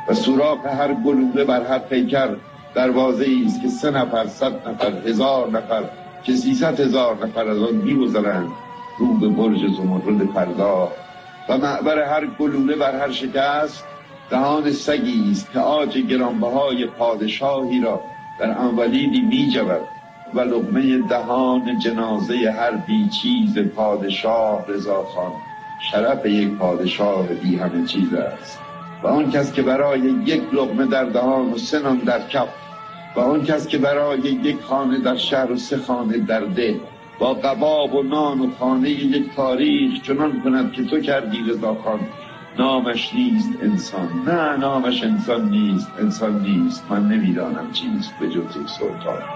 و سوراخ هر گلوله بر هر پیکر دروازه است که 3 نفر 100 نفر 1000 نفر که 300,000 نفر از آن می‌گذرند رو به برج زمرد پرداخت. و معبر هر گلوله بر هر شکست دهان سگی است که عاج گرانبهای پادشاهی را در انولیدی می‌جود و لقمه دهان جنازه هر بیچیز پادشاه رضاخان شرف یک پادشاه بی همه چیز است. و آن کس که برای یک لقمه در دهان و 3 نان در کف و آن کس که برای یک خانه در شهر و 3 خانه در ده با قباب و نان و خانه یک تاریخ چنان کند که تو کردی رضاخان، نامش نیست انسان. نه، نامش انسان نیست، انسان نیست. من نمیدانم چیست به جز یک سلطان.